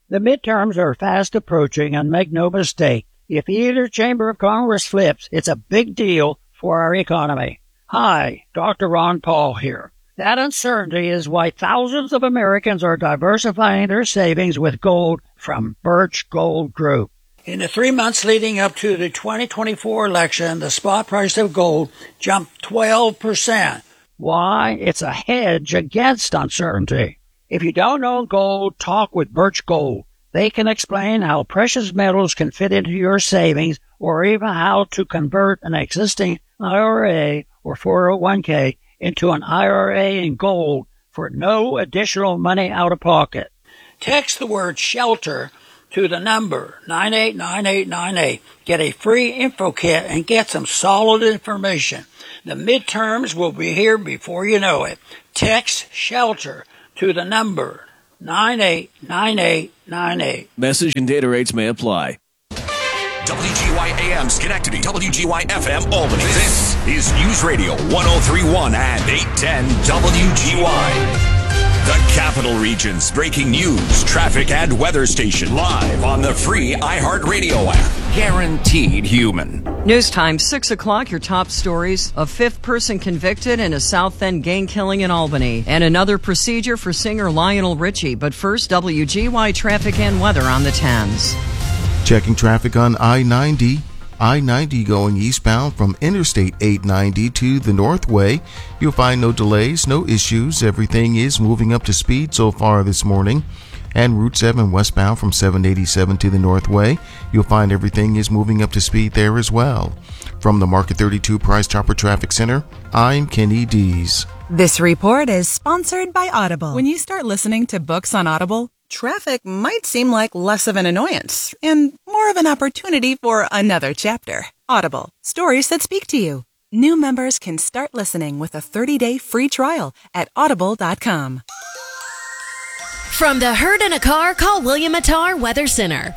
The midterms are fast approaching, and make no mistake, if either chamber of Congress flips, it's a big deal for our economy. Hi, Dr. Ron Paul here. That uncertainty is why thousands of Americans are diversifying their savings with gold from Birch Gold Group. In the 3 months leading up to the 2024 election, the spot price of gold jumped 12%. Why? It's a hedge against uncertainty. If you don't own gold, talk with Birch Gold. They can explain how precious metals can fit into your savings, or even how to convert an existing IRA or 401k into an IRA in gold for no additional money out of pocket. Text the word SHELTER to the number 989898. Get a free info kit and get some solid information. The midterms will be here before you know it. Text SHELTER to the number 989898. Message and data rates may apply. WGY AM Schenectady, WGY FM Albany. This is News Radio 1031 and 810 WGY. The Capital Region's breaking news, traffic, and weather station live on the free iHeartRadio app. Guaranteed human. News time, 6 o'clock, your top stories. A fifth person convicted in a South End gang killing in Albany. And another procedure for singer Lionel Richie. But first, WGY traffic and weather on the 10s. Checking traffic on I-90. I-90 going eastbound from Interstate 890 to the Northway. You'll find no delays, no issues. Everything is moving up to speed so far this morning. And Route 7 westbound from 787 to the Northway. You'll find everything is moving up to speed there as well. From the Market 32 Price Chopper Traffic Center, I'm Kenny Dees. This report is sponsored by Audible. When you start listening to books on Audible, traffic might seem like less of an annoyance and more of an opportunity for another chapter. Audible, stories that speak to you. New members can start listening with a 30-day free trial at audible.com. From the herd in a car, call William Attar Weather Center,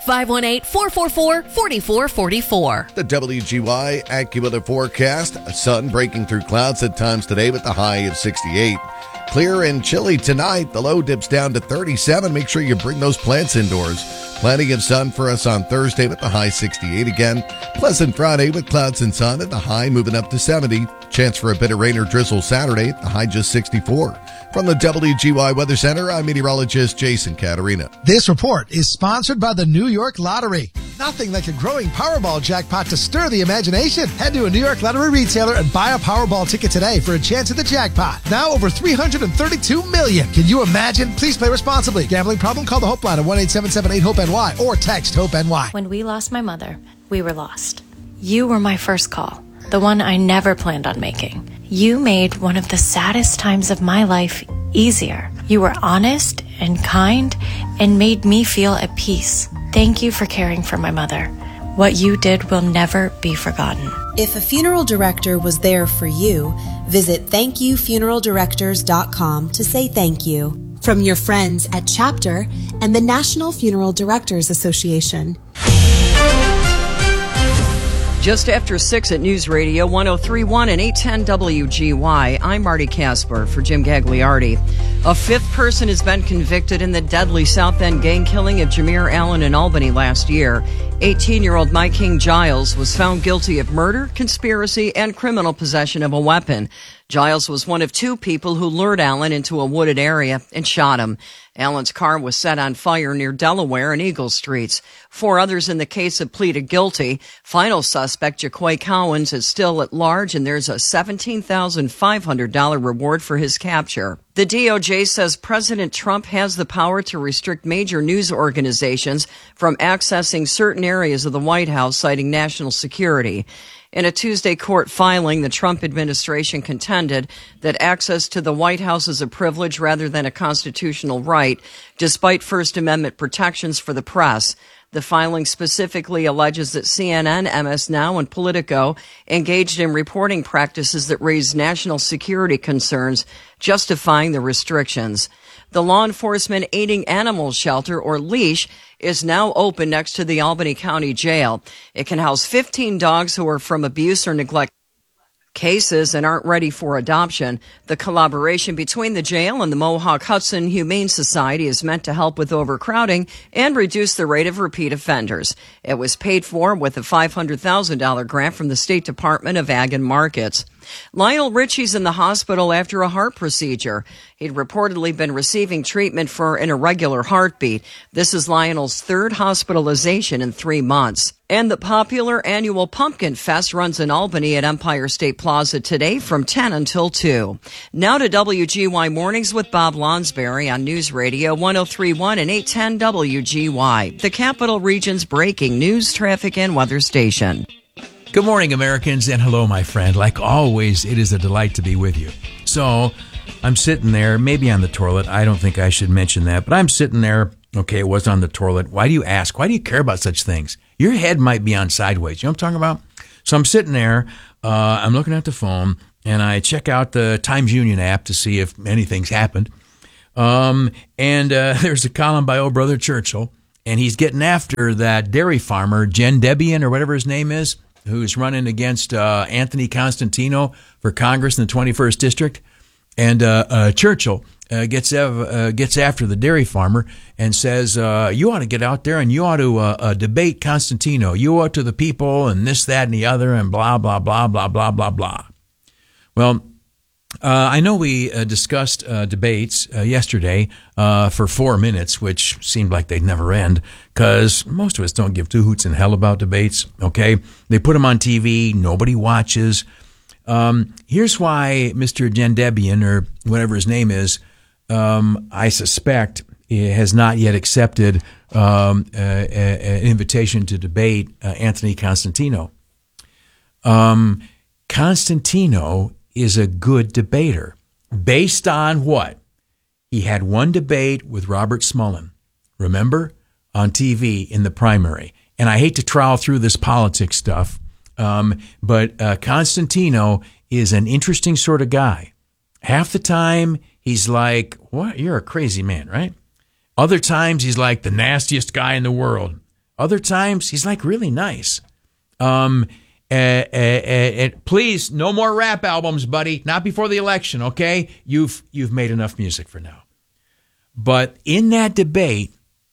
518-444-4444. The WGY AccuWeather forecast, sun breaking through clouds at times today with the high of 68. Clear and chilly tonight. The low dips down to 37. Make sure you bring those plants indoors. Plenty of sun for us on Thursday with the high 68 again. Pleasant Friday with clouds and sun at the high moving up to 70. Chance for a bit of rain or drizzle Saturday at the high just 64. From the WGY Weather Center, I'm meteorologist Jason Caterina. This report is sponsored by the New York Lottery. Nothing like a growing Powerball jackpot to stir the imagination. Head to a New York Lottery retailer and buy a Powerball ticket today for a chance at the jackpot. Now over $332 million. Can you imagine? Please play responsibly. Gambling problem? Call the Hope line at 1-877-8-HOPE-NY or text HOPE-NY. When we lost my mother, we were lost. You were my first call, the one I never planned on making. You made one of the saddest times of my life easier. You were honest and kind and made me feel at peace. Thank you for caring for my mother. What you did will never be forgotten. If a funeral director was there for you, visit thankyoufuneraldirectors.com to say thank you. From your friends at Chapter and the National Funeral Directors Association. Just after 6 at News Radio 1031 and 810 WGY, I'm Marty Casper for Jim Gagliardi. A fifth person has been convicted in the deadly South End gang killing of Jameer Allen in Albany last year. 18-year-old Mike King Giles was found guilty of murder, conspiracy, and criminal possession of a weapon. Giles was one of two people who lured Allen into a wooded area and shot him. Allen's car was set on fire near Delaware and Eagle Streets. 4 others in the case have pleaded guilty. Final suspect, Jaquay Cowens, is still at large, and there's a $17,500 reward for his capture. The DOJ says President Trump has the power to restrict major news organizations from accessing certain areas of the White House, citing national security. In a Tuesday court filing, the Trump administration contended that access to the White House is a privilege rather than a constitutional right, despite First Amendment protections for the press. The filing specifically alleges that CNN, MS Now, and Politico engaged in reporting practices that raised national security concerns, justifying the restrictions. The Law Enforcement Aiding Animals Shelter, or LEASH, is now open next to the Albany County Jail. It can house 15 dogs who are from abuse or neglect. cases and aren't ready for adoption. The collaboration between the jail and the Mohawk Hudson Humane Society is meant to help with overcrowding and reduce the rate of repeat offenders. It was paid for with a $500,000 grant from the State Department of Ag and Markets. Lionel Richie's in the hospital after a heart procedure. He'd reportedly been receiving treatment for an irregular heartbeat. This is Lionel's third hospitalization in 3 months. And the popular annual Pumpkin Fest runs in Albany at Empire State Plaza today from 10 until 2. Now to WGY Mornings with Bob Lonsberry on News Radio 103.1 and 810 WGY, the Capital Region's breaking news, traffic, and weather station. Good morning, Americans, and hello, my friend. Like always, it is a delight to be with you. So, I'm sitting there, maybe on the toilet. I don't think I should mention that, but I'm sitting there. Okay, it was on the toilet. Why do you ask? Why do you care about such things? Your head might be on sideways. You know what I'm talking about? So I'm sitting there, I'm looking at the phone, and I check out the Times Union app to see if anything's happened. There's a column by old brother Churchill, and he's getting after that dairy farmer, Jen Debian, or whatever his name is, who's running against Anthony Constantino for Congress in the 21st District. And Churchill gets after the dairy farmer and says, you ought to get out there and you ought to debate Constantino. You ought to the people and this, that, and the other and blah, blah, blah, blah, blah, blah, blah. Well, I know we discussed debates yesterday for 4 minutes, which seemed like they'd never end because most of us don't give two hoots in hell about debates, okay? They put them on TV. Nobody watches. Here's why Mr. Gendebian, or whatever his name is, I suspect has not yet accepted an invitation to debate Anthony Constantino. Constantino is a good debater. Based on what? He had one debate with Robert Smullen, remember? On TV in the primary. And I hate to trowel through this politics stuff, but Constantino is an interesting sort of guy. Half the time, he's like, what? You're a crazy man, right? Other times, he's like the nastiest guy in the world. Other times, he's like really nice. Please, no more rap albums, buddy. Not before the election, okay? You've made enough music for now. But in that debate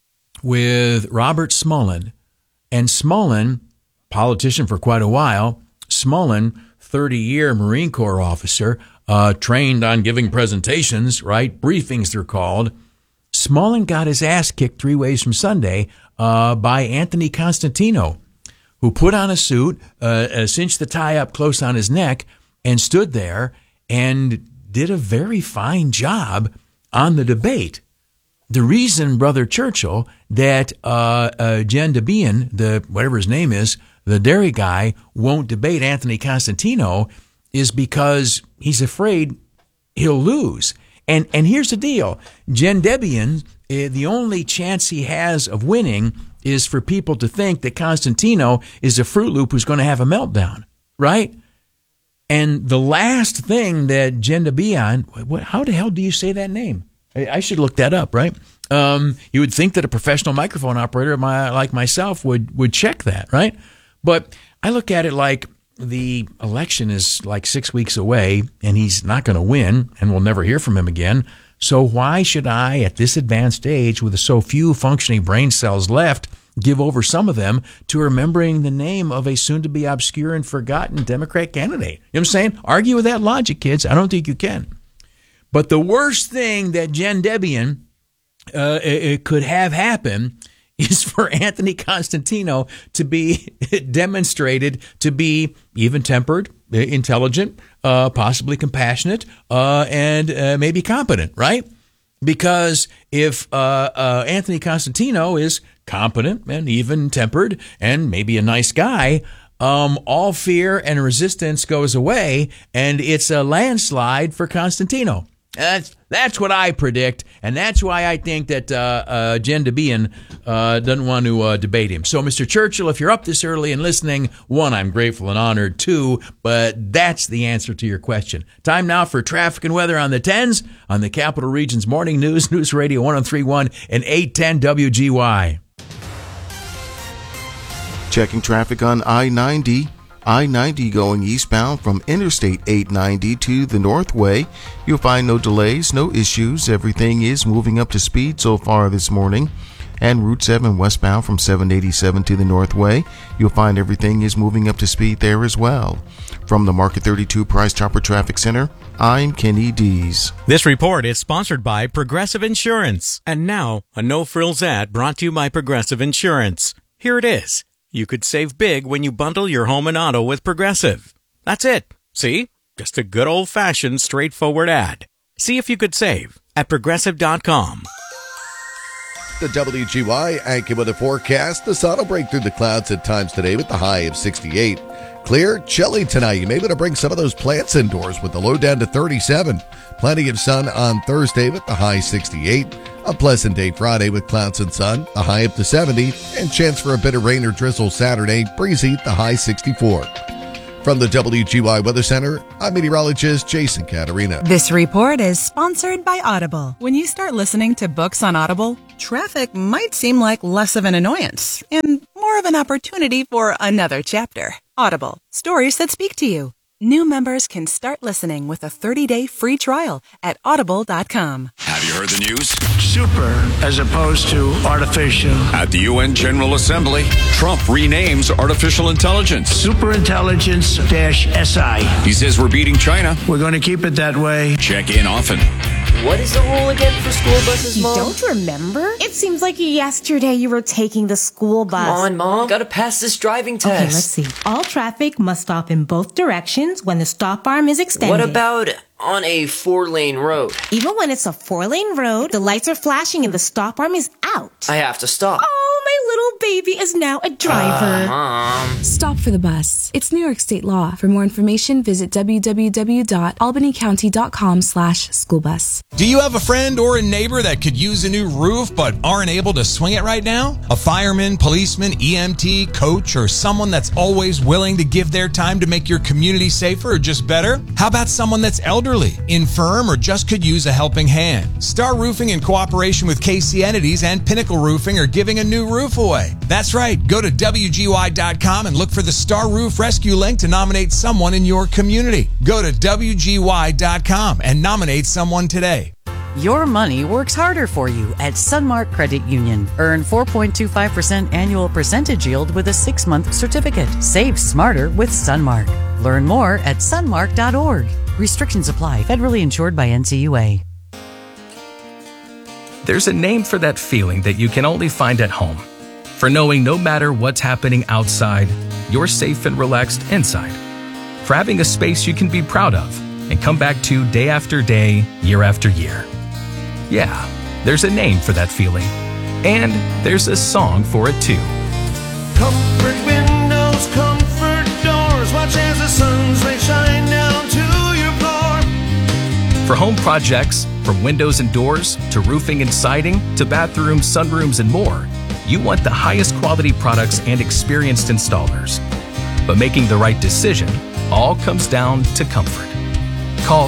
with Robert Smullen, and Smullen, politician for quite a while, Smullen, 30-year Marine Corps officer, trained on giving presentations, right? Briefings, they're called. Smullen got his ass kicked 3 ways from Sunday by Anthony Constantino, who put on a suit, cinched the tie up close on his neck, and stood there and did a very fine job on the debate. The reason, Brother Churchill, that Jen Debian, whatever his name is, the dairy guy, won't debate Anthony Constantino is because he's afraid he'll lose. And here's the deal. Jen Debian, the only chance he has of winning is for people to think that Constantino is a Fruit Loop who's going to have a meltdown, right? And the last thing that Jen Debian, how the hell do you say that name? I should look that up, right? You would think that a professional microphone operator like myself would check that, right? But I look at it like the election is like 6 weeks away, and he's not going to win, and we'll never hear from him again. So why should I, at this advanced age, with so few functioning brain cells left, give over some of them to remembering the name of a soon-to-be obscure and forgotten Democrat candidate? You know what I'm saying? Argue with that logic, kids. I don't think you can. But the worst thing that Jen Debian could have happen is for Anthony Constantino to be demonstrated to be even-tempered, intelligent, possibly compassionate, and maybe competent, right? Because if Anthony Constantino is competent and even-tempered and maybe a nice guy, all fear and resistance goes away, and it's a landslide for Constantino. That's what I predict, and that's why I think that Jen Debian doesn't want to debate him. So, Mr. Churchill, if you're up this early and listening, 1, I'm grateful and honored. 2, but that's the answer to your question. Time now for traffic and weather on the 10s on the Capital Region's Morning News, News Radio 103.1 and 810 WGY. Checking traffic on I-90. I-90 going eastbound from Interstate 890 to the Northway. You'll find no delays, no issues. Everything is moving up to speed so far this morning. And Route 7 westbound from 787 to the Northway. You'll find everything is moving up to speed there as well. From the Market 32 Price Chopper Traffic Center, I'm Kenny Dees. This report is sponsored by Progressive Insurance. And now, a no-frills ad brought to you by Progressive Insurance. Here it is. You could save big when you bundle your home and auto with Progressive. That's it. See? Just a good old-fashioned, straightforward ad. See if you could save at Progressive.com. The WGY AccuWeather forecast. The sun will break through the clouds at times today with the high of 68. Clear, chilly tonight. You may be able to bring some of those plants indoors with the low down to 37. Plenty of sun on Thursday with the high 68. A pleasant day Friday with clouds and sun, the high up to 70. And chance for a bit of rain or drizzle Saturday, breezy, the high 64. From the WGY Weather Center, I'm meteorologist Jason Caterina. This report is sponsored by Audible. When you start listening to books on Audible, traffic might seem like less of an annoyance and more of an opportunity for another chapter. Audible, stories that speak to you. New members can start listening with a 30-day free trial at audible.com. Have you heard the news? Super as opposed to artificial. At the UN General Assembly, Trump renames artificial intelligence Superintelligence-SI. He says we're beating China. We're going to keep it that way. Check in often. What is the rule again for school buses, Mom? You don't remember? It seems like yesterday you were taking the school bus. Come on, Mom. Gotta pass this driving test. Okay, let's see. All traffic must stop in both directions when the stop arm is extended. What about on a 4-lane road? Even when it's a 4-lane road, the lights are flashing and the stop arm is out. I have to stop. Oh, my little baby is now a driver. Mom. Stop for the bus. It's New York State law. For more information, visit www.albanycounty.com/schoolbus. Do you have a friend or a neighbor that could use a new roof but aren't able to swing it right now? A fireman, policeman, EMT, coach, or someone that's always willing to give their time to make your community safer or just better? How about someone that's elderly, infirm, or just could use a helping hand? Star Roofing, in cooperation with KC Entities and Pinnacle Roofing, are giving a new roof away. That's right. Go to WGY.com and look for the Star Roof Rescue link to nominate someone in your community. Go to WGY.com and nominate someone today. Your money works harder for you at Sunmark Credit Union. Earn 4.25% annual percentage yield with a 6-month certificate. Save smarter with Sunmark. Learn more at sunmark.org. Restrictions apply. Federally insured by NCUA. There's a name for that feeling that you can only find at home. For knowing no matter what's happening outside, you're safe and relaxed inside. For having a space you can be proud of and come back to day after day, year after year. Yeah, there's a name for that feeling. And there's a song for it too. Comfort windows, comfort doors. Watch as the sun's rays shine down to your floor. For home projects, from windows and doors to roofing and siding to bathrooms, sunrooms, and more, you want the highest quality products and experienced installers. But making the right decision all comes down to comfort. Call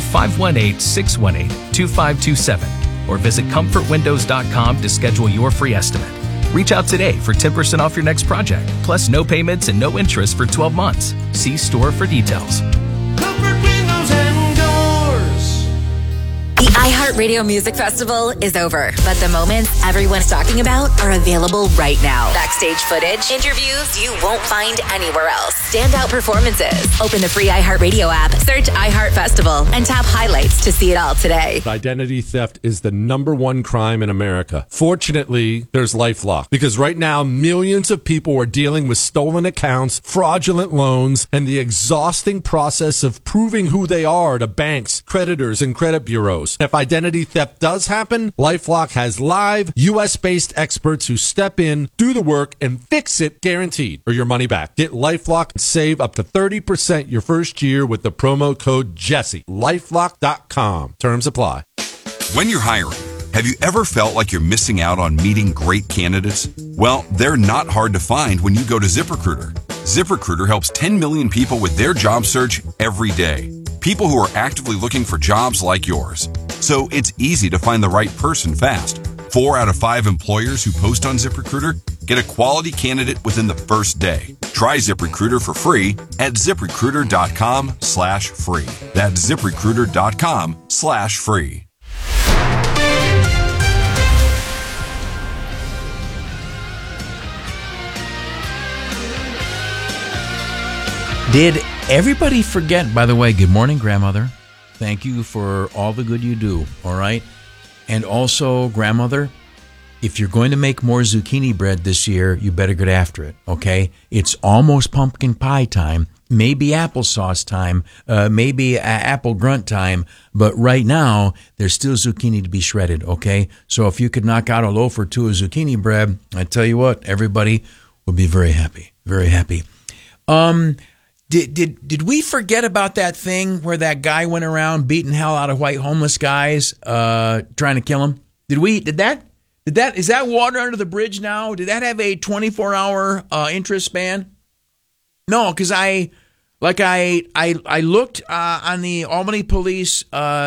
518-618-2527 or visit comfortwindows.com to schedule your free estimate. Reach out today for 10% off your next project, plus no payments and no interest for 12 months. See store for details. Comfort windows and doors. The iHeartRadio Music Festival is over, but the moments everyone's talking about are available right now. Backstage footage, interviews you won't find anywhere else, standout performances. Open the free iHeartRadio app, search iHeart Festival, and tap highlights to see it all today. Identity theft is the #1 crime in America. Fortunately, there's LifeLock, because right now millions of people are dealing with stolen accounts, fraudulent loans, and the exhausting process of proving who they are to banks, creditors, and credit bureaus. If identity theft does happen, LifeLock has live, U.S.-based experts who step in, do the work, and fix it, guaranteed, or your money back. Get LifeLock and save up to 30% your first year with the promo code Jesse. LifeLock.com. Terms apply. When you're hiring, have you ever felt like you're missing out on meeting great candidates? Well, they're not hard to find when you go to ZipRecruiter. ZipRecruiter helps 10 million people with their job search every day. People who are actively looking for jobs like yours. So it's easy to find the right person fast. 4 out of 5 employers who post on ZipRecruiter Get a quality candidate within the first day. Try ZipRecruiter for free at ZipRecruiter.com/free. That's ZipRecruiter.com/free. Did everybody forget, by the way, good morning, grandmother. Thank you for all the good you do, all right? And also, grandmother, if you're going to make more zucchini bread this year, you better get after it, okay? It's almost pumpkin pie time, maybe applesauce time, maybe apple grunt time, but right now, there's still zucchini to be shredded, okay? So if you could knock out a loaf or two of zucchini bread, I tell you what, everybody would be very happy, very happy. Did we forget about that thing where that guy went around beating hell out of white homeless guys, trying to kill them? Is that water under the bridge now? Did that have a 24-hour interest span? No, because I looked on the Albany Police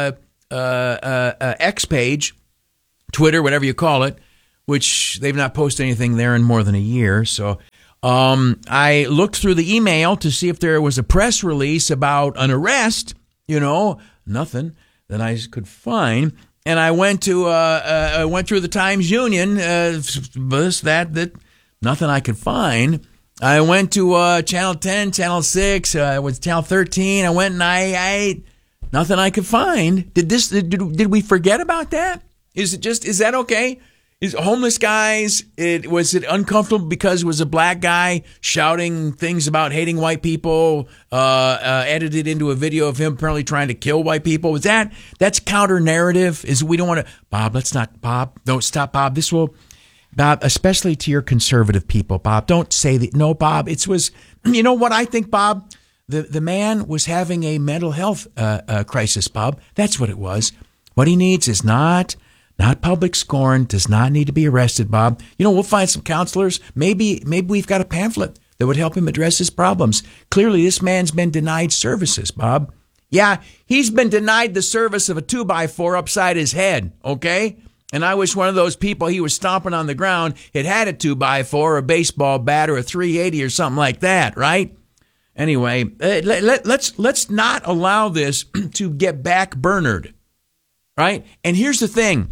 X page, Twitter, whatever you call it, which they've not posted anything there in more than a year. So I looked through the email to see if there was a press release about an arrest. Nothing that I could find. And I went through the Times Union, that nothing I could find. I went to Channel 10, Channel 6, was Channel 13. I went and I nothing I could find. Did we forget about that? Is that okay? Is homeless guys? Was it uncomfortable because it was a black guy shouting things about hating white people? Edited into a video of him apparently trying to kill white people. Was that's counter narrative? Is we don't want to Bob? Let's not Bob. Don't stop, Bob. This will Bob, especially to your conservative people, Bob. Don't say that. No, Bob. It was. You know what I think, Bob? The man was having a mental health crisis, Bob. That's what it was. What he needs is not public scorn, does not need to be arrested, Bob. We'll find some counselors. Maybe we've got a pamphlet that would help him address his problems. Clearly, this man's been denied services, Bob. Yeah, he's been denied the service of a 2x4 upside his head, okay? And I wish one of those people he was stomping on the ground had a 2x4, a baseball bat, or a 380 or something like that, right? Anyway, let's not allow this to get back-burnered, right? And here's the thing.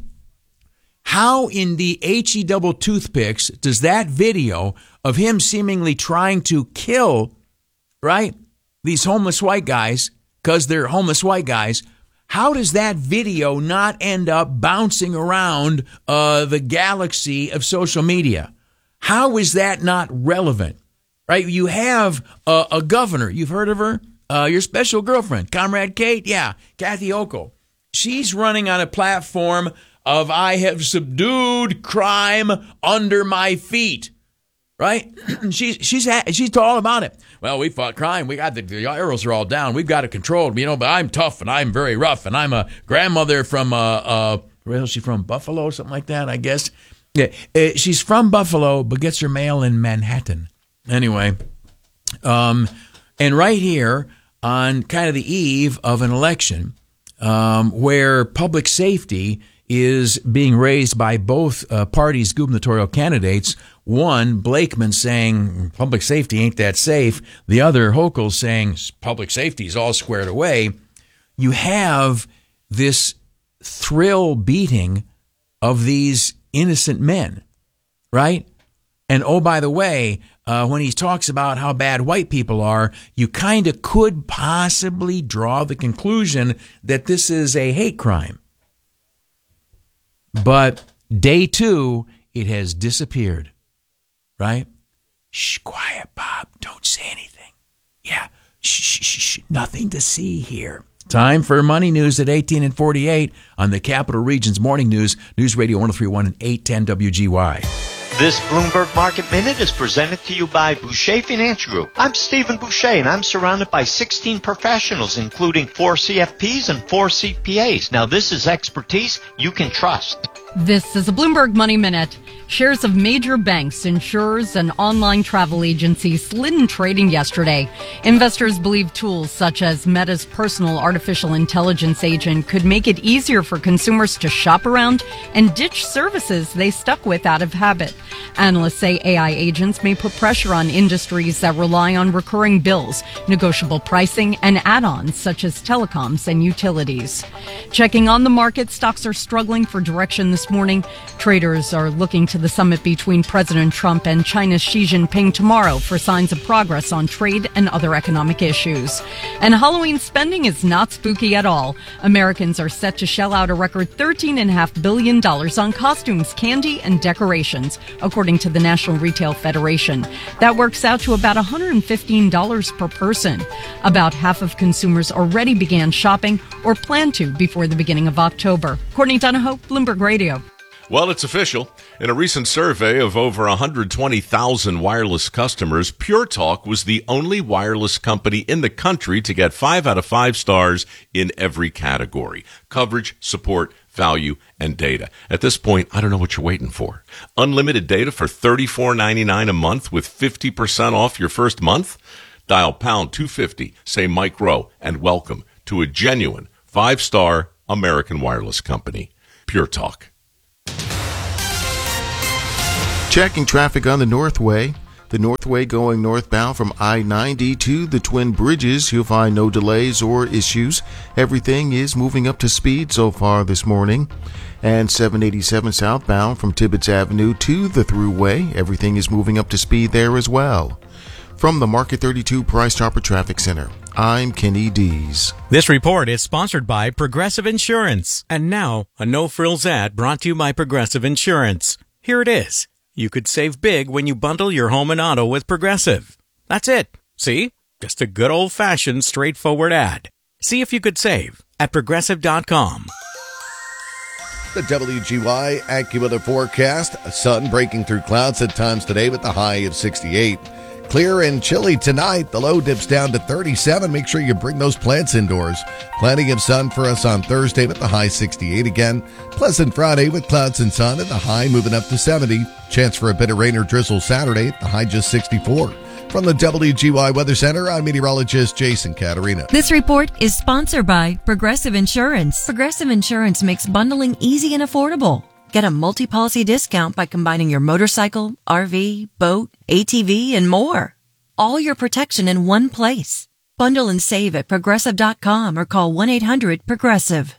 How in the HE double toothpicks does that video of him seemingly trying to kill, right, these homeless white guys, because they're homeless white guys, how does that video not end up bouncing around the galaxy of social media? How is that not relevant, right? You have a governor. You've heard of her? Your special girlfriend, Comrade Kate? Yeah, Kathy Hochul. She's running on a platform of I have subdued crime under my feet, right? She's all about it. Well, we fought crime. We got the arrows are all down. We've got it controlled. But I'm tough and I'm very rough and I'm a grandmother from where is she from? Buffalo, something like that, I guess. Yeah, she's from Buffalo, but gets her mail in Manhattan. Anyway, and right here on kind of the eve of an election, where public safety is being raised by both parties' gubernatorial candidates. One, Blakeman, saying public safety ain't that safe. The other, Hochul, saying public safety is all squared away. You have this thrill beating of these innocent men, right? And oh, by the way, when he talks about how bad white people are, you kind of could possibly draw the conclusion that this is a hate crime. But day 2, it has disappeared, right? Shh, quiet, Bob. Don't say anything. Yeah, shh, nothing to see here. Time for Money News at 18 and 48 on the Capital Region's Morning News, News Radio 103.1 and 810 WGY. This Bloomberg Market Minute is presented to you by Boucher Financial Group. I'm Stephen Boucher, and I'm surrounded by 16 professionals, including 4 CFPs and 4 CPAs. Now, this is expertise you can trust. This is a Bloomberg Money Minute. Shares of major banks, insurers, and online travel agencies slid in trading yesterday. Investors believe tools such as Meta's personal artificial intelligence agent could make it easier for consumers to shop around and ditch services they stuck with out of habit. Analysts say AI agents may put pressure on industries that rely on recurring bills, negotiable pricing, and add-ons such as telecoms and utilities. Checking on the market, stocks are struggling for direction this morning. Traders are looking to the summit between President Trump and China's Xi Jinping tomorrow for signs of progress on trade and other economic issues. And Halloween spending is not spooky at all. Americans are set to shell out a record $13.5 billion on costumes, candy, and decorations, according to the National Retail Federation. That works out to about $115 per person. About half of consumers already began shopping or plan to before the beginning of October. Courtney Donahoe, Bloomberg Radio. Well, it's official. In a recent survey of over 120,000 wireless customers, Pure Talk was the only wireless company in the country to get 5 out of 5 stars in every category: coverage, support, value, and data. At this point, I don't know what you're waiting for. Unlimited data for $34.99 a month with 50% off your first month? Dial pound 250, say Mike Rowe, and welcome to a genuine 5-star American wireless company. Pure Talk. Checking traffic on the Northway. The Northway going northbound from I-90 to the Twin Bridges. You'll find no delays or issues. Everything is moving up to speed so far this morning. And 787 southbound from Tibbetts Avenue to the Thruway. Everything is moving up to speed there as well. From the Market 32 Price Chopper Traffic Center, I'm Kenny Dees. This report is sponsored by Progressive Insurance. And now, a no-frills ad brought to you by Progressive Insurance. Here it is. You could save big when you bundle your home and auto with Progressive. That's it. See? Just a good old-fashioned, straightforward ad. See if you could save at Progressive.com. The WGY AccuWeather forecast. Sun breaking through clouds at times today with the high of 68. Clear and chilly tonight. The low dips down to 37. Make sure you bring those plants indoors. Plenty of sun for us on Thursday with the high 68 again. Pleasant Friday with clouds and sun and the high moving up to 70. Chance for a bit of rain or drizzle Saturday. The high just 64. From the WGY Weather Center, I'm meteorologist Jason Caterina. This report is sponsored by Progressive Insurance. Progressive Insurance makes bundling easy and affordable. Get a multi-policy discount by combining your motorcycle, RV, boat, ATV, and more. All your protection in one place. Bundle and save at Progressive.com or call 1-800-PROGRESSIVE.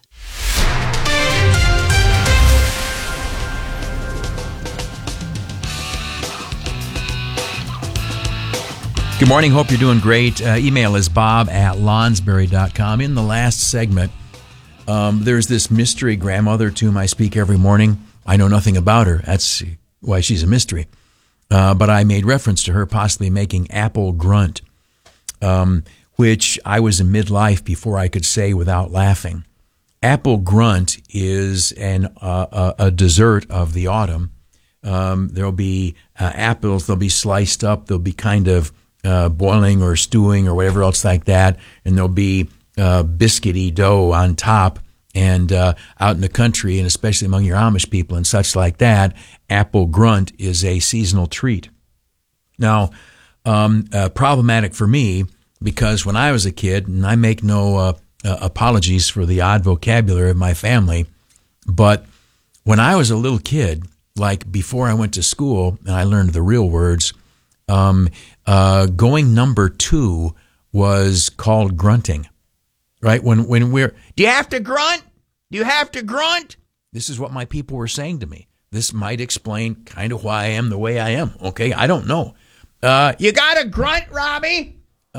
Good morning. Hope you're doing great. Email is bob@lonsberry.com. In the last segment, there's this mystery grandmother to whom I speak every morning. I know nothing about her. That's why she's a mystery. But I made reference to her possibly making apple grunt, which I was in midlife before I could say without laughing. Apple grunt is a dessert of the autumn. There'll be apples. They'll be sliced up. They'll be kind of boiling or stewing or whatever else like that. And there'll be biscuity dough on top. And out in the country, and especially among your Amish people and such like that, apple grunt is a seasonal treat. Now, problematic for me because when I was a kid, and I make no apologies for the odd vocabulary of my family, but when I was a little kid, like before I went to school and I learned the real words, going number 2 was called grunting. Right? When we're, do you have to grunt? Do you have to grunt? This is what my people were saying to me. This might explain kind of why I am the way I am. Okay? I don't know. You got to grunt, Robbie?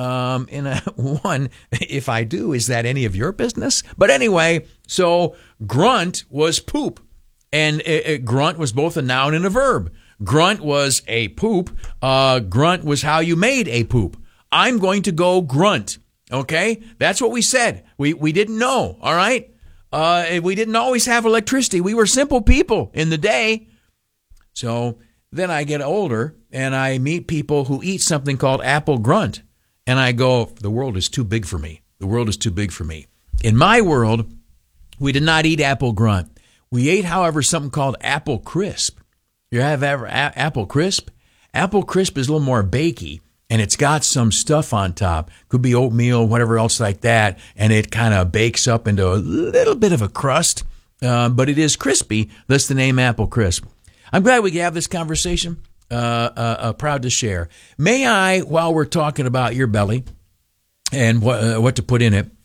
If I do, is that any of your business? But anyway, so grunt was poop. And grunt was both a noun and a verb. Grunt was a poop. Grunt was how you made a poop. I'm going to go grunt. Okay? That's what we said. We didn't know, all right? We didn't always have electricity. We were simple people in the day. So then I get older and I meet people who eat something called apple grunt. And I go, the world is too big for me. The world is too big for me. In my world, we did not eat apple grunt. We ate, however, something called apple crisp. You have ever apple crisp? Apple crisp is a little more bakey. And it's got some stuff on top. Could be oatmeal, whatever else like that. And it kind of bakes up into a little bit of a crust. But it is crispy. That's the name Apple Crisp. I'm glad we can have this conversation. Proud to share. May I, while we're talking about your belly and what to put in it,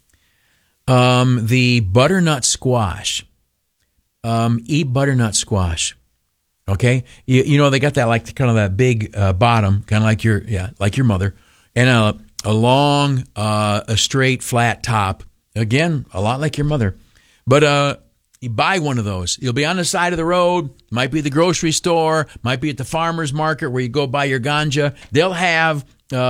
the butternut squash. Eat butternut squash. Okay, you know they got that like kind of that big bottom, kind of like your mother, and a long, a straight flat top. Again, a lot like your mother, but you buy one of those. You'll be on the side of the road. Might be the grocery store. Might be at the farmer's market where you go buy your ganja. They'll have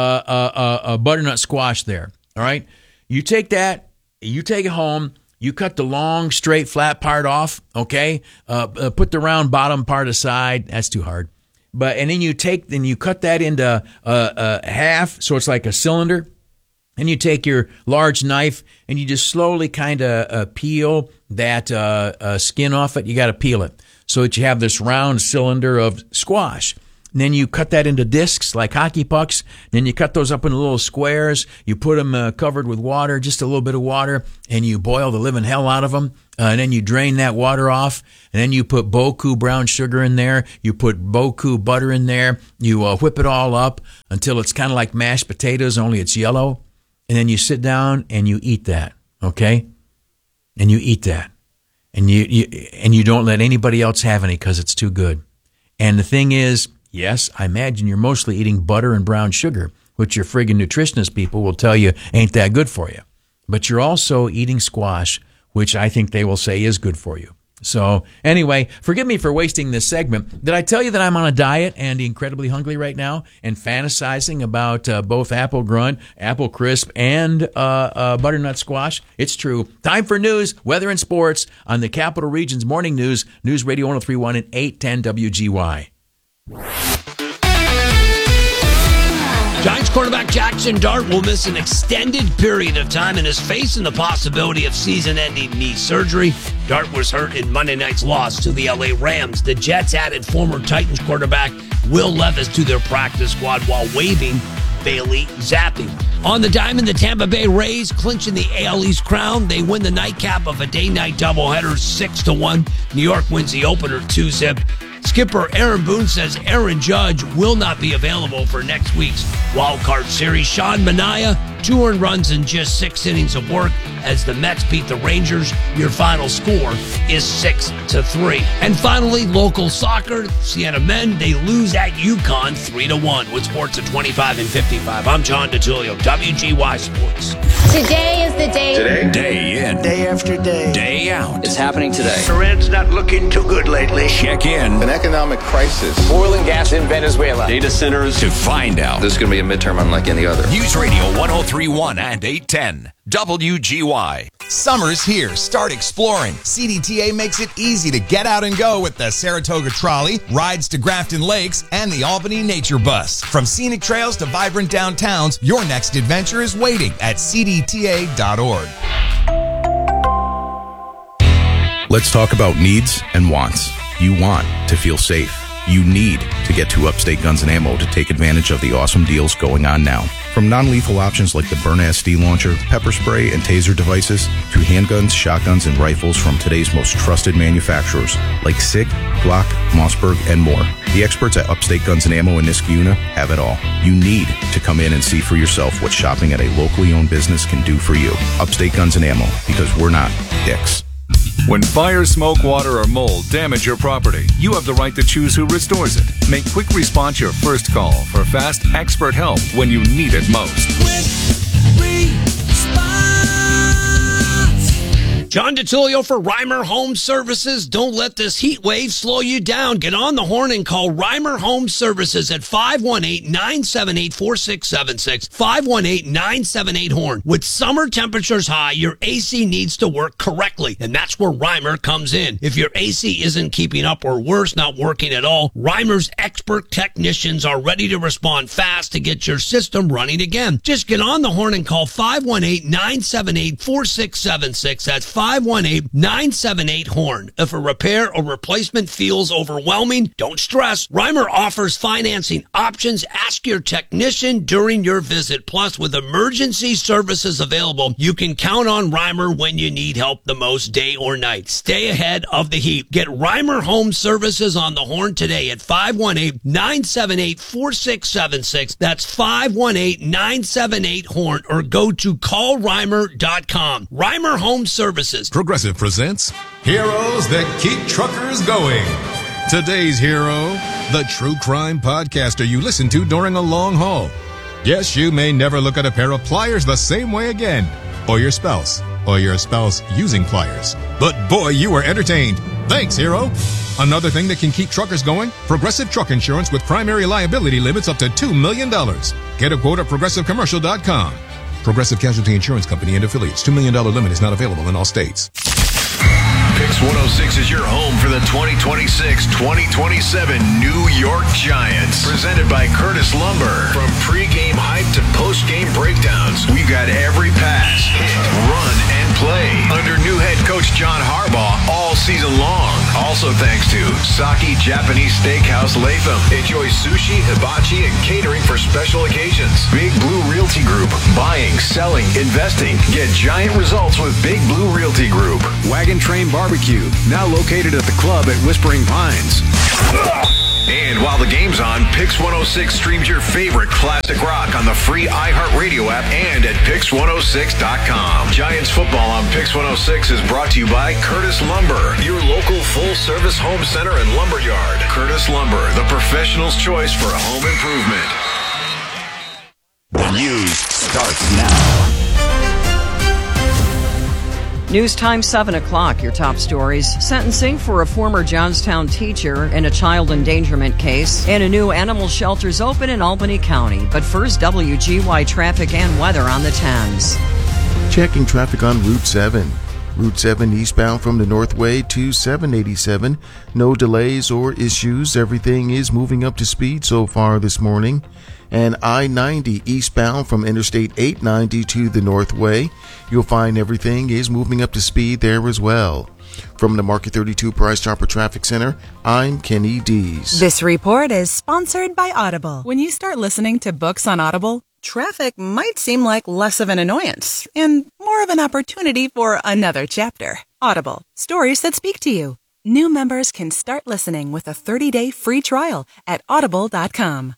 a butternut squash there. All right, you take that. You take it home. You cut the long, straight, flat part off, okay? Put the round bottom part aside. That's too hard. And then you cut that into half, so it's like a cylinder. And you take your large knife and you just slowly kind of peel that skin off it. You got to peel it so that you have this round cylinder of squash. And then you cut that into discs like hockey pucks. Then you cut those up into little squares. You put them covered with water, just a little bit of water, and you boil the living hell out of them. And then you drain that water off. And then you put Boku brown sugar in there. You put Boku butter in there. You whip it all up until it's kind of like mashed potatoes, only it's yellow. And then you sit down and you eat that, okay? And you eat that. And you don't let anybody else have any because it's too good. And the thing is, yes, I imagine you're mostly eating butter and brown sugar, which your friggin' nutritionist people will tell you ain't that good for you. But you're also eating squash, which I think they will say is good for you. So anyway, forgive me for wasting this segment. Did I tell you that I'm on a diet and incredibly hungry right now and fantasizing about both Apple Grunt, Apple Crisp, and butternut squash? It's true. Time for news, weather, and sports on the Capital Region's Morning News, News Radio 103.1 and 810 WGY. Giants quarterback Jackson Dart will miss an extended period of time and is facing the possibility of season-ending knee surgery. Dart was hurt in Monday night's loss to the LA Rams. The Jets added former Titans quarterback Will Levis to their practice squad while waiving Bailey Zappi. On the diamond, the Tampa Bay Rays clinching the AL East crown. They win the nightcap of a day-night doubleheader 6-1. New York wins the opener 2-zip. Skipper Aaron Boone says Aaron Judge will not be available for next week's Wild Card Series. Sean Manaea, 2 earned runs in just 6 innings of work as the Mets beat the Rangers. Your final score is 6-3. And finally, local soccer. Siena men, they lose at UConn 3-1 with sports at 25 and 55. I'm John DeTulio, WGY Sports. Today is the day. Today. Day in. Day after day. Day out. It's happening today. Iran's not looking too good lately. Check in. An economic crisis. Oil and gas in Venezuela. Data centers. To find out. This is going to be a midterm unlike any other. News Radio 103.1 and 810 WGY. Summer's here. Start exploring. CDTA makes it easy to get out and go with the Saratoga Trolley, rides to Grafton Lakes, and the Albany Nature Bus. From scenic trails to vibrant downtowns, your next adventure is waiting at cdta.org. Let's talk about needs and wants. You want to feel safe. You need to get to Upstate Guns and Ammo to take advantage of the awesome deals going on now. From non-lethal options like the Byrna SD launcher, pepper spray, and taser devices, to handguns, shotguns, and rifles from today's most trusted manufacturers like SIG, Glock, Mossberg, and more. The experts at Upstate Guns and Ammo in Niskayuna have it all. You need to come in and see for yourself what shopping at a locally owned business can do for you. Upstate Guns and Ammo, because we're not dicks. When fire, smoke, water, or mold damage your property, you have the right to choose who restores it. Make quick response your first call for fast, expert help when you need it most. John DeTulio for Reimer Home Services. Don't let this heat wave slow you down. Get on the horn and call Reimer Home Services at 518-978-4676. 518-978-HORN. With summer temperatures high, your AC needs to work correctly, and that's where Reimer comes in. If your AC isn't keeping up or worse, not working at all, Reimer's expert technicians are ready to respond fast to get your system running again. Just get on the horn and call 518-978-4676. That's 518-978-HORN. If a repair or replacement feels overwhelming, don't stress. Reimer offers financing options. Ask your technician during your visit. Plus, with emergency services available, you can count on Reimer when you need help the most, day or night. Stay ahead of the heat. Get Reimer Home Services on the horn today at 518-978-4676. That's 518-978-HORN, or go to callreimer.com. Reimer Home Services. Progressive presents Heroes That Keep Truckers Going. Today's hero, the true crime podcaster you listen to during a long haul. Yes, you may never look at a pair of pliers the same way again. Or your spouse using pliers. But boy, you were entertained. Thanks, hero. Another thing that can keep truckers going, Progressive Truck Insurance with primary liability limits up to $2 million. Get a quote at progressivecommercial.com. Progressive Casualty Insurance Company and affiliates. $2 million limit is not available in all states. Pix 106 is your home for the 2026-2027 New York Giants. Presented by Curtis Lumber. From pregame hype to postgame breakdowns, we've got every pass, hit, run, and play under new head coach John Harbaugh all season long. Also thanks to Saki Japanese Steakhouse Latham. Enjoy sushi, hibachi, and catering for special occasions. Big Blue Realty Group. Buying, selling, investing. Get giant results with Big Blue Realty Group. Wagon Train Barbecue, now located at the club at Whispering Pines. And while the game's on, Pix 106 streams your favorite classic rock on the free iHeartRadio app and at Pix106.com. Giants football on Pix 106 is brought to you by Curtis Lumber, your local full-service home center and lumber yard. Curtis Lumber, the professional's choice for home improvement. The news starts now. News time 7 o'clock. Your top stories. Sentencing for a former Johnstown teacher in a child endangerment case. And a new animal shelters open in Albany County. But first, WGY traffic and weather on the 10s. Checking traffic on Route 7. Route 7 eastbound from the Northway to 787. No delays or issues. Everything is moving up to speed so far this morning. And I-90 eastbound from Interstate 890 to the Northway. You'll find everything is moving up to speed there as well. From the Market 32 Price Chopper Traffic Center, I'm Kenny Dees. This report is sponsored by Audible. When you start listening to books on Audible, traffic might seem like less of an annoyance and more of an opportunity for another chapter. Audible, stories that speak to you. New members can start listening with a 30-day free trial at audible.com.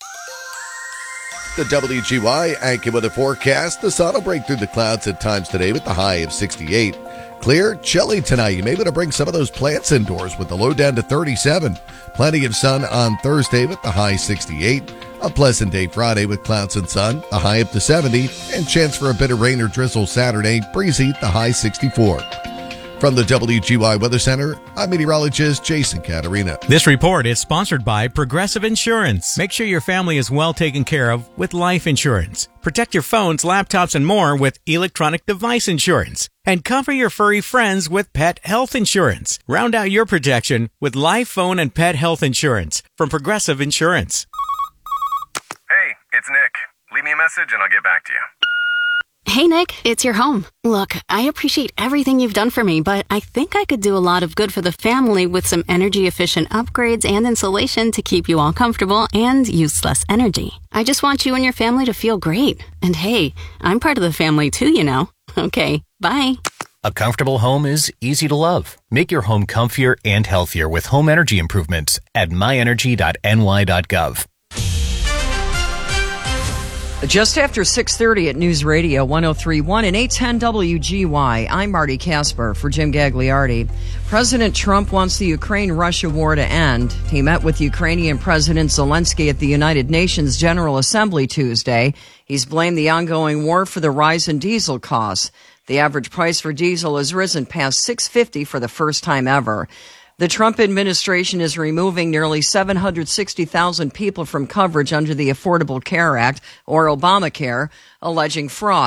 The WGY AccuWeather forecast. The sun will break through the clouds at times today with the high of 68. Clear, chilly tonight. You may want to bring some of those plants indoors with the low down to 37. Plenty of sun on Thursday with the high 68. A pleasant day Friday with clouds and sun, the high up to 70. And chance for a bit of rain or drizzle Saturday, breezy, the high 64. From the WGY Weather Center, I'm meteorologist Jason Caterina. This report is sponsored by Progressive Insurance. Make sure your family is well taken care of with life insurance. Protect your phones, laptops, and more with electronic device insurance. And cover your furry friends with pet health insurance. Round out your protection with life, phone, and pet health insurance from Progressive Insurance. Hey, it's Nick. Leave me a message and I'll get back to you. Hey, Nick, it's your home. Look, I appreciate everything you've done for me, but I think I could do a lot of good for the family with some energy-efficient upgrades and insulation to keep you all comfortable and use less energy. I just want you and your family to feel great. And hey, I'm part of the family too, you know. Okay, bye. A comfortable home is easy to love. Make your home comfier and healthier with home energy improvements at myenergy.ny.gov. Just after 6:30 at News Radio 103.1 and 810 WGY, I'm Marty Casper for Jim Gagliardi. President Trump wants the Ukraine-Russia war to end. He met with Ukrainian President Zelensky at the United Nations General Assembly Tuesday. He's blamed the ongoing war for the rise in diesel costs. The average price for diesel has risen past $6.50 for the first time ever. The Trump administration is removing nearly 760,000 people from coverage under the Affordable Care Act, or Obamacare, alleging fraud.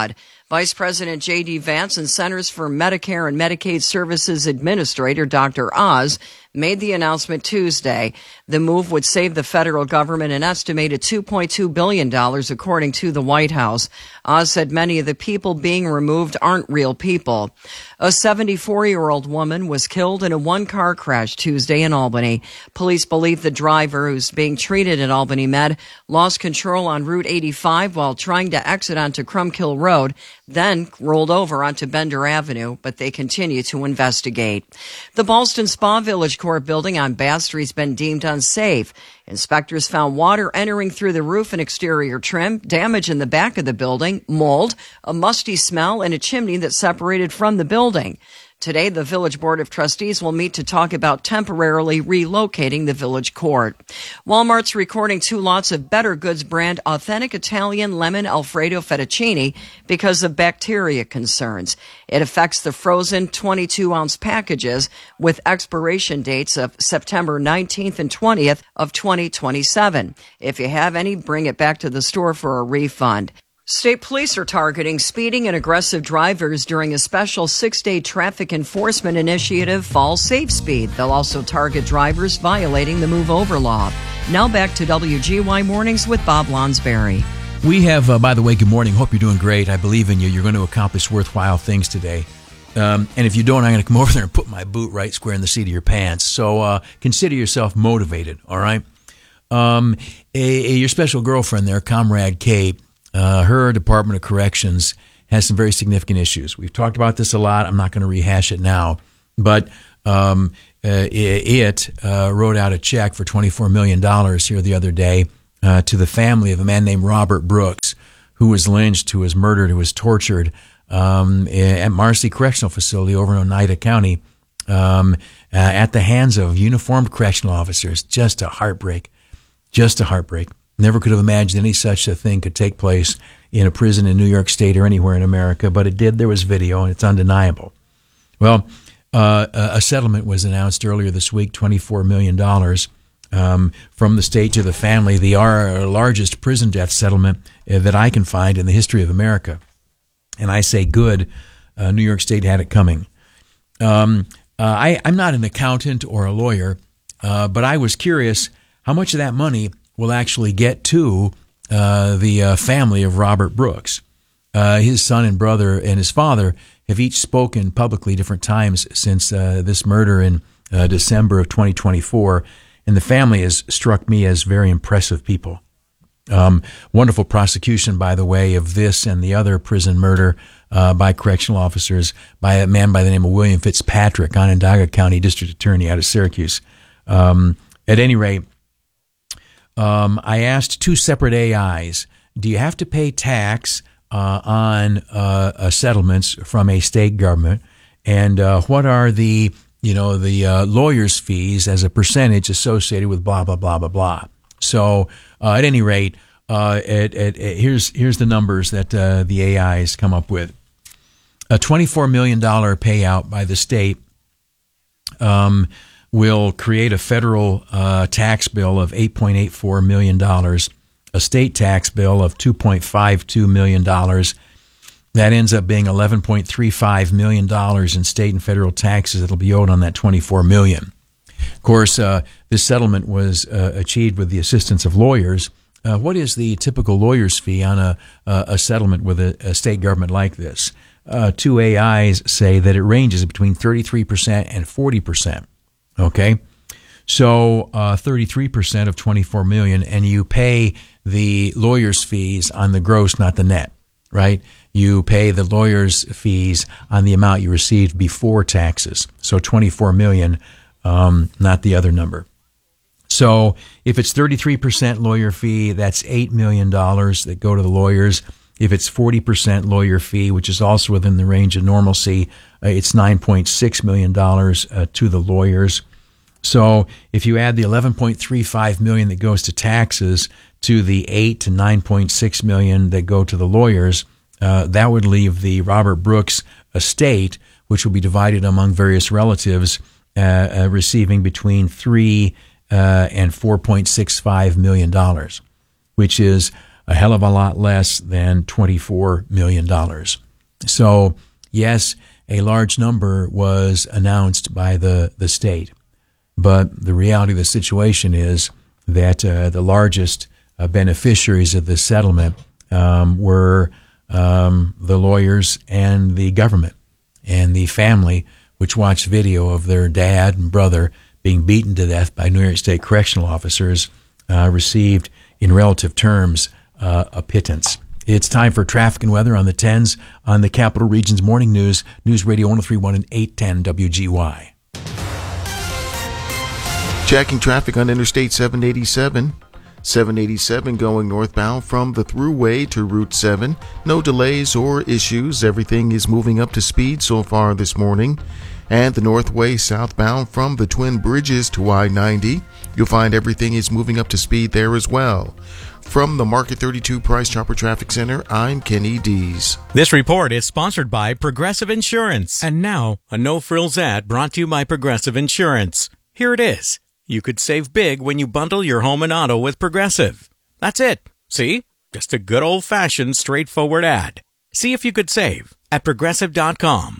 Vice President J.D. Vance and Centers for Medicare and Medicaid Services Administrator Dr. Oz made the announcement Tuesday. The move would save the federal government an estimated $2.2 billion, according to the White House. Oz said many of the people being removed aren't real people. A 74-year-old woman was killed in a one-car crash Tuesday in Albany. Police believe the driver, who's being treated at Albany Med, lost control on Route 85 while trying to exit onto Crumpkill Road, then rolled over onto Bender Avenue, but they continue to investigate. The Ballston Spa Village Court building on Bath Street's been deemed unsafe. Inspectors found water entering through the roof and exterior trim, damage in the back of the building, mold, a musty smell, and a chimney that separated from the building. Today, the Village Board of Trustees will meet to talk about temporarily relocating the Village Court. Walmart's recording 2 lots of Better Goods brand authentic Italian lemon Alfredo fettuccine because of bacteria concerns. It affects the frozen 22-ounce packages with expiration dates of September 19th and 20th of 2027. If you have any, bring it back to the store for a refund. State police are targeting speeding and aggressive drivers during a special 6-day traffic enforcement initiative, Fall Safe Speed. They'll also target drivers violating the Move Over law. Now back to WGY Mornings with Bob Lonsberry. We have, by the way, good morning. Hope you're doing great. I believe in you. You're going to accomplish worthwhile things today. And if you don't, I'm going to come over there and put my boot right square in the seat of your pants. So consider yourself motivated, all right? Your special girlfriend there, Comrade Kate, her Department of Corrections has some very significant issues. We've talked about this a lot. I'm not going to rehash it now. But it wrote out a check for $24 million here the other day to the family of a man named Robert Brooks, who was lynched, who was murdered, who was tortured at Marcy Correctional Facility over in Oneida County at the hands of uniformed correctional officers. Just a heartbreak. Just a heartbreak. Never could have imagined any such a thing could take place in a prison in New York State or anywhere in America, but it did. There was video, and it's undeniable. Well, a settlement was announced earlier this week, $24 million from the state to the family, the largest prison death settlement that I can find in the history of America. And I say good, New York State had it coming. I'm not an accountant or a lawyer, but I was curious how much of that money will actually get to the family of Robert Brooks. His son and brother and his father have each spoken publicly different times since this murder in December of 2024, and the family has struck me as very impressive people. Wonderful prosecution, by the way, of this and the other prison murder by correctional officers by a man by the name of William Fitzpatrick, Onondaga County District Attorney out of Syracuse. At any rate, I asked 2 separate AIs, do you have to pay tax on settlements from a state government? And what are the lawyer's fees as a percentage associated with blah, blah, blah, blah, blah. So at any rate, here's the numbers that the AIs come up with. A $24 million payout by the state will create a federal tax bill of $8.84 million, a state tax bill of $2.52 million. That ends up being $11.35 million in state and federal taxes that will be owed on that $24 million. Of course, this settlement was achieved with the assistance of lawyers. What is the typical lawyer's fee on a settlement with a state government like this? 2 AIs say that it ranges between 33% and 40%. Okay, so 33% of $24 million, and you pay the lawyer's fees on the gross, not the net, right? You pay the lawyer's fees on the amount you received before taxes. So $24 million, not the other number. So if it's 33% lawyer fee, that's $8 million that go to the lawyers. If it's 40% lawyer fee, which is also within the range of normalcy, it's $9.6 million to the lawyers. So if you add the $11.35 million that goes to taxes to the $8 to $9.6 million that go to the lawyers, that would leave the Robert Brooks estate, which will be divided among various relatives, receiving between $3 and $4.65 million, which is a hell of a lot less than $24 million. So, yes, a large number was announced by the state. But the reality of the situation is that the largest beneficiaries of this settlement were the lawyers and the government and the family, which watched video of their dad and brother being beaten to death by New York State correctional officers, received, in relative terms, a pittance. It's time for traffic and weather on the 10s on the Capital Region's Morning News, News Radio 103.1 and 810 WGY. Checking traffic on Interstate 787. 787 going northbound from the Thruway to Route 7. No delays or issues. Everything is moving up to speed so far this morning. And the Northway southbound from the Twin Bridges to I-90. You'll find everything is moving up to speed there as well. From the Market 32 Price Chopper Traffic Center, I'm Kenny Dees. This report is sponsored by Progressive Insurance. And now, a no-frills ad brought to you by Progressive Insurance. Here it is. You could save big when you bundle your home and auto with Progressive. That's it. See? Just a good old-fashioned, straightforward ad. See if you could save at Progressive.com.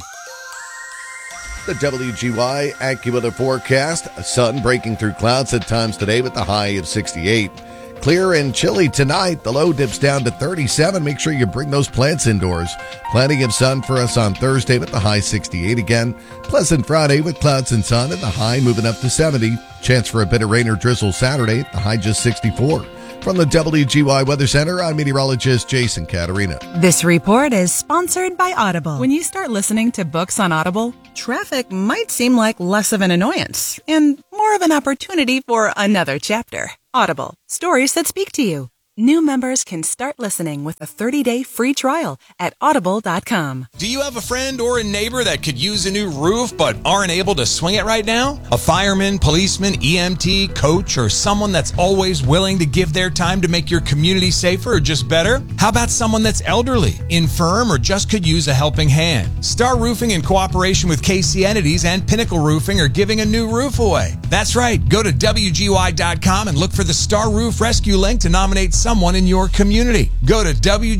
The WGY AccuWeather forecast. Sun breaking through clouds at times today with the high of 68. Clear and chilly tonight. The low dips down to 37. Make sure you bring those plants indoors. Plenty of sun for us on Thursday with the high 68 again. Pleasant Friday with clouds and sun and the high moving up to 70. Chance for a bit of rain or drizzle Saturday. The high just 64. From the WGY Weather Center, I'm meteorologist Jason Caterina. This report is sponsored by Audible. When you start listening to books on Audible, traffic might seem like less of an annoyance and more of an opportunity for another chapter. Audible, stories that speak to you. New members can start listening with a 30-day free trial at audible.com. Do you have a friend or a neighbor that could use a new roof but aren't able to swing it right now? A fireman, policeman, EMT, coach, or someone that's always willing to give their time to make your community safer or just better? How about someone that's elderly, infirm, or just could use a helping hand? Star Roofing, in cooperation with KC Entities and Pinnacle Roofing, are giving a new roof away. That's right. Go to WGY.com and look for the Star Roof Rescue link to nominate someone in your community. Go to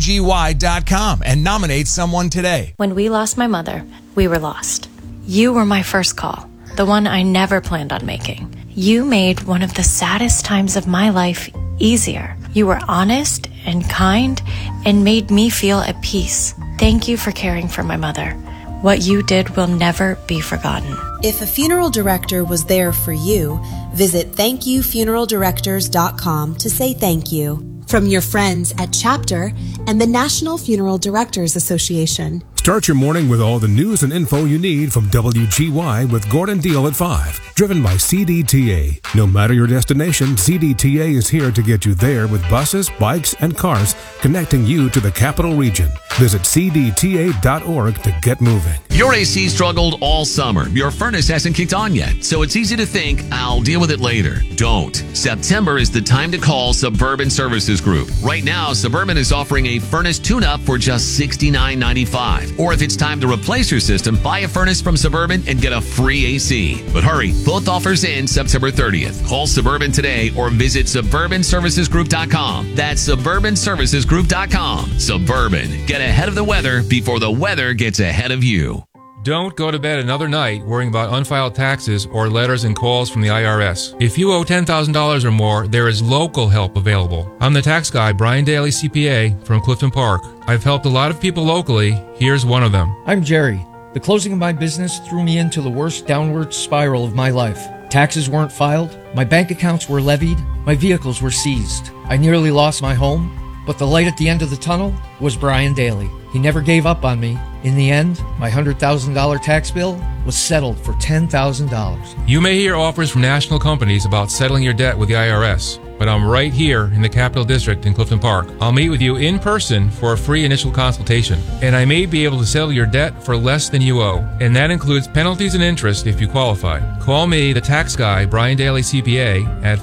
WGY.com and nominate someone today. When we lost my mother, we were lost. You were my first call, the one I never planned on making. You made one of the saddest times of my life easier. You were honest and kind and made me feel at peace. Thank you for caring for my mother. What you did will never be forgotten. If a funeral director was there for you, visit thankyoufuneraldirectors.com to say thank you. From your friends at Chapter and the National Funeral Directors Association. Start your morning with all the news and info you need from WGY with Gordon Deal at 5, driven by CDTA. No matter your destination, CDTA is here to get you there with buses, bikes, and cars connecting you to the capital region. Visit CDTA.org to get moving. Your AC struggled all summer. Your furnace hasn't kicked on yet, so it's easy to think, I'll deal with it later. Don't. September is the time to call Suburban Services Group. Right now, Suburban is offering a furnace tune-up for just $69.95. Or if it's time to replace your system, buy a furnace from Suburban and get a free AC. But hurry, both offers end September 30th. Call Suburban today or visit SuburbanServicesGroup.com. That's SuburbanServicesGroup.com. Suburban. Get ahead of the weather before the weather gets ahead of you. Don't go to bed another night worrying about unfiled taxes or letters and calls from the IRS. If you owe $10,000 or more, there is local help available. I'm the tax guy, Brian Daly, CPA, from Clifton Park. I've helped a lot of people locally. Here's one of them. I'm Jerry. The closing of my business threw me into the worst downward spiral of my life. Taxes weren't filed, my bank accounts were levied, my vehicles were seized. I nearly lost my home, but the light at the end of the tunnel was Brian Daly. He never gave up on me. In the end, my $100,000 tax bill was settled for $10,000. You may hear offers from national companies about settling your debt with the IRS, but I'm right here in the Capital District in Clifton Park. I'll meet with you in person for a free initial consultation, and I may be able to settle your debt for less than you owe, and that includes penalties and interest if you qualify. Call me, the tax guy, Brian Daly CPA, at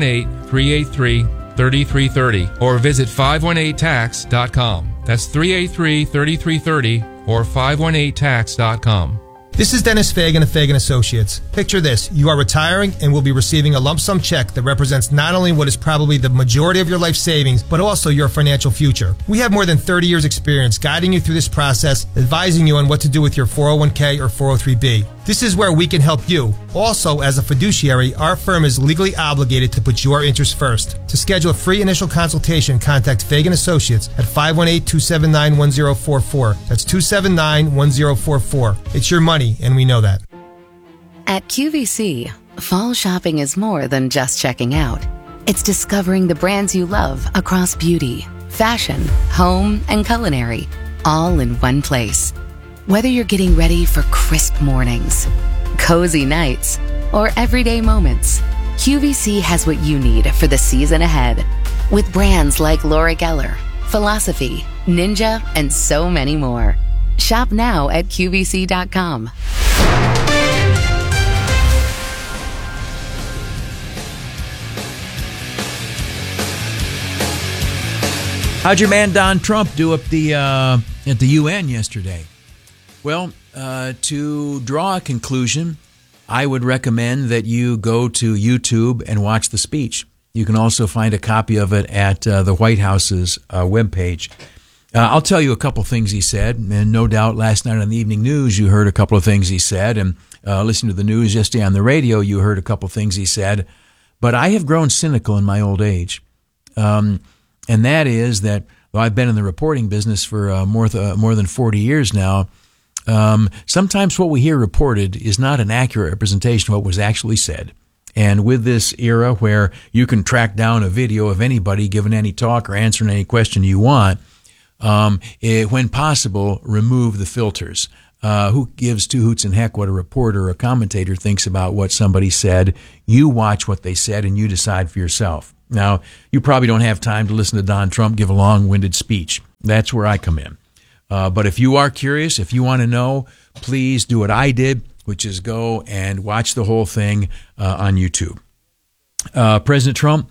518-383-3330 or visit 518tax.com. That's 383-3330 or 518tax.com. This is Dennis Fagan of Fagan Associates. Picture this. You are retiring and will be receiving a lump sum check that represents not only what is probably the majority of your life savings, but also your financial future. We have more than 30 years experience guiding you through this process, advising you on what to do with your 401k or 403b. This is where we can help you. Also, as a fiduciary, our firm is legally obligated to put your interests first. To schedule a free initial consultation, contact Fagan Associates at 518-279-1044. That's 279-1044. It's your money, and we know that. At QVC, fall shopping is more than just checking out. It's discovering the brands you love across beauty, fashion, home, and culinary, all in one place. Whether you're getting ready for crisp mornings, cozy nights, or everyday moments, QVC has what you need for the season ahead. With brands like Laura Geller, Philosophy, Ninja, and so many more. Shop now at QVC.com. How'd your man Don Trump do up at the UN yesterday? Well, to draw a conclusion, I would recommend that you go to YouTube and watch the speech. You can also find a copy of it at the White House's webpage. I'll tell you a couple things he said, and no doubt last night on the evening news you heard a couple of things he said, and listening to the news yesterday on the radio you heard a couple of things he said. But I have grown cynical in my old age, and that is that, well, I've been in the reporting business for more than 40 years now. Sometimes what we hear reported is not an accurate representation of what was actually said. And with this era where you can track down a video of anybody giving any talk or answering any question you want, when possible, remove the filters. Who gives two hoots and heck what a reporter or a commentator thinks about what somebody said? You watch what they said and you decide for yourself. Now, you probably don't have time to listen to Don Trump give a long-winded speech. That's where I come in. But if you are curious, if you want to know, please do what I did, which is go and watch the whole thing on YouTube. President Trump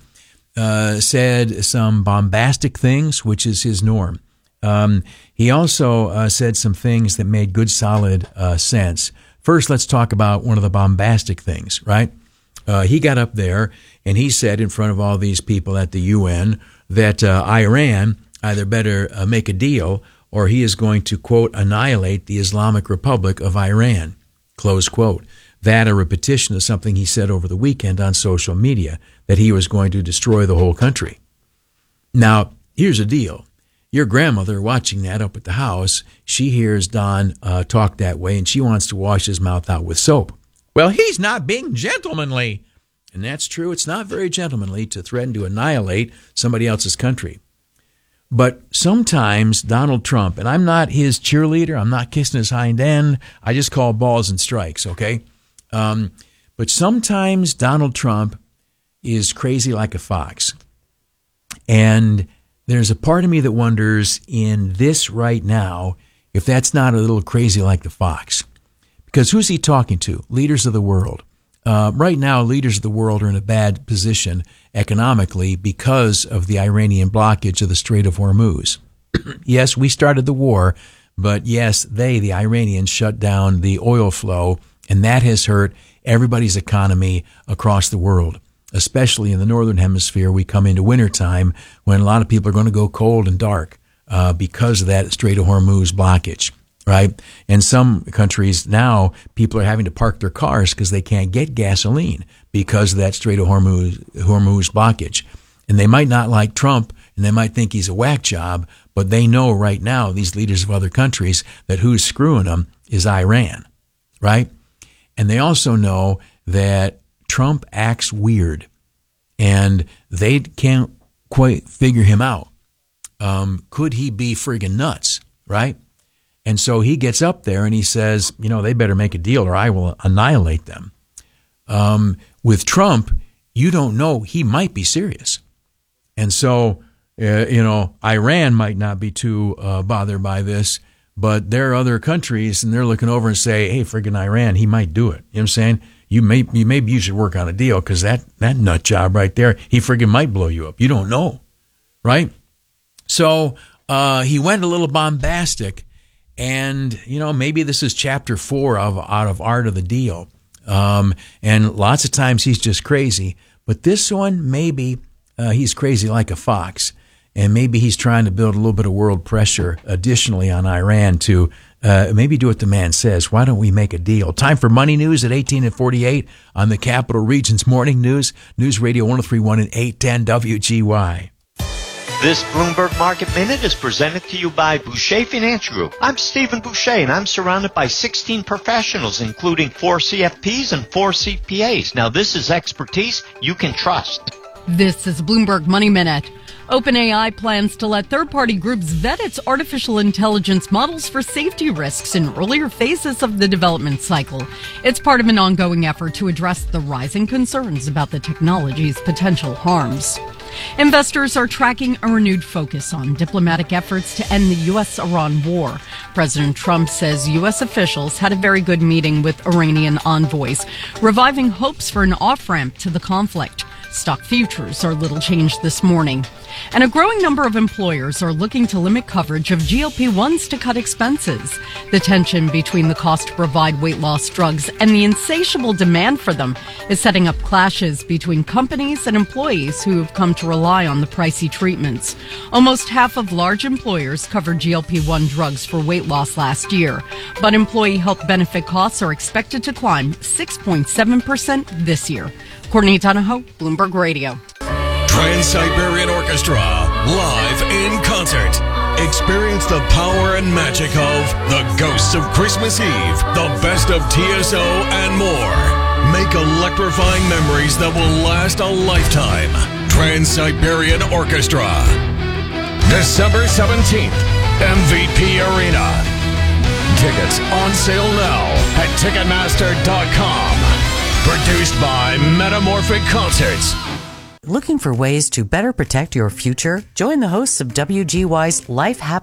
said some bombastic things, which is his norm. He also said some things that made good, solid sense. First, let's talk about one of the bombastic things, right? He got up there and he said in front of all these people at the UN that Iran either better make a deal or he is going to, quote, annihilate the Islamic Republic of Iran, close quote. That a repetition of something he said over the weekend on social media, that he was going to destroy the whole country. Now, here's the deal. Your grandmother watching that up at the house, she hears Don talk that way, and she wants to wash his mouth out with soap. Well, he's not being gentlemanly. And that's true. It's not very gentlemanly to threaten to annihilate somebody else's country. But sometimes Donald Trump, and I'm not his cheerleader, I'm not kissing his hind end, I just call balls and strikes, okay? But sometimes Donald Trump is crazy like a fox. And there's a part of me that wonders in this right now if that's not a little crazy like the fox. Because who's he talking to? Leaders of the world. Right now, leaders of the world are in a bad position economically because of the Iranian blockage of the Strait of Hormuz. Yes, we started the war, but yes, the Iranians, shut down the oil flow, and that has hurt everybody's economy across the world. Especially in the northern hemisphere, we come into wintertime when a lot of people are going to go cold and dark because of that Strait of Hormuz blockage. Right? In some countries now, people are having to park their cars because they can't get gasoline because of that Strait of Hormuz blockage. And they might not like Trump and they might think he's a whack job, but they know right now, these leaders of other countries, that who's screwing them is Iran. Right? And they also know that Trump acts weird and they can't quite figure him out. Could he be friggin' nuts? Right? And so he gets up there and he says, they better make a deal or I will annihilate them. With Trump, you don't know, he might be serious. And so, Iran might not be too bothered by this, but there are other countries and they're looking over and say, hey, friggin' Iran, he might do it. You know what I'm saying? Maybe you should work on a deal because that nut job right there, he friggin' might blow you up. You don't know, right? So he went a little bombastic. And, maybe this is chapter 4 out of Art of the Deal. And lots of times he's just crazy. But this one, maybe he's crazy like a fox. And maybe he's trying to build a little bit of world pressure additionally on Iran to maybe do what the man says. Why don't we make a deal? Time for Money News at 18:48 on the Capital Region's Morning News. News Radio 103.1 and 810 WGY. This Bloomberg Market Minute is presented to you by Boucher Financial Group. I'm Stephen Boucher, and I'm surrounded by 16 professionals, including 4 CFPs and 4 CPAs. Now, this is expertise you can trust. This is Bloomberg Money Minute. OpenAI plans to let third-party groups vet its artificial intelligence models for safety risks in earlier phases of the development cycle. It's part of an ongoing effort to address the rising concerns about the technology's potential harms. Investors are tracking a renewed focus on diplomatic efforts to end the U.S.-Iran war. President Trump says U.S. officials had a very good meeting with Iranian envoys, reviving hopes for an off-ramp to the conflict. Stock futures are little changed this morning. And a growing number of employers are looking to limit coverage of GLP-1s to cut expenses. The tension between the cost to provide weight loss drugs and the insatiable demand for them is setting up clashes between companies and employees who have come to rely on the pricey treatments. Almost half of large employers covered GLP-1 drugs for weight loss last year, but employee health benefit costs are expected to climb 6.7% this year. Courtney Donahoe, Bloomberg Radio. Trans-Siberian Orchestra, live in concert. Experience the power and magic of The Ghosts of Christmas Eve, The Best of TSO, and more. Make electrifying memories that will last a lifetime. Trans-Siberian Orchestra. December 17th, MVP Arena. Tickets on sale now at Ticketmaster.com. Produced by Metamorphic Concerts. Looking for ways to better protect your future? Join the hosts of WGY's Life Happens